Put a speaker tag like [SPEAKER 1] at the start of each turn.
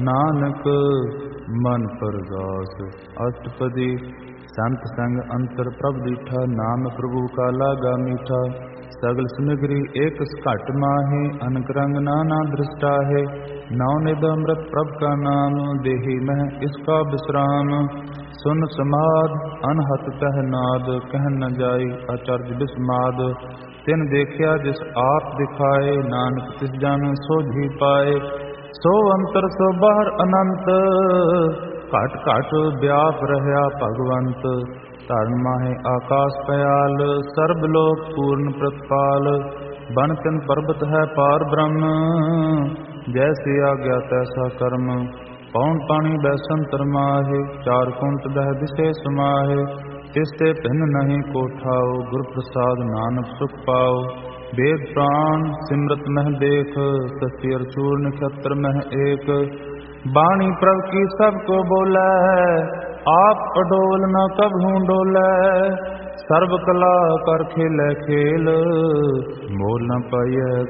[SPEAKER 1] नानक मन परगास। अष्टपदी। संत संग अंतर प्रभ दीठा, नाम प्रभु का लागा मीठा। सगल सुनगरी एक घट माहे, अनक रंग नाना दृष्टा है। नौ निध अमृत प्रभ का नाम, देहि मह इसका विश्राम। सुन समाद अनहत कह नाद, कह न जाई आचार्य विस्माद। तिन देखिया जिस आप दिखाए, नानक तिस जन सोझी पाए। सो अंतर सो बाहर अनंत, घट घट व्याप रहया भगवंत। धर्म माहे आकाश पयाल, सर्वलोक पूर्ण प्रतपाल। बन तिन पर्वत है पार ब्रह्म, जैसी आज्ञा तैसा कर्म। पौन पानी बैसंतर माहे, चार कुंट दह दिशे समाहे। तिसते भिन्न नहीं कोठाओ, गुर प्रसाद नानक सुख पाओ। वेद प्राण सिमरत मह देख, शशि अर चूर्ण नक्षत्र मह एक। बाणी प्रभ की सबको बोलै, आप अडोल न कभू डोलै। सर्व कला कर खेलै खेल, मोल न पाइय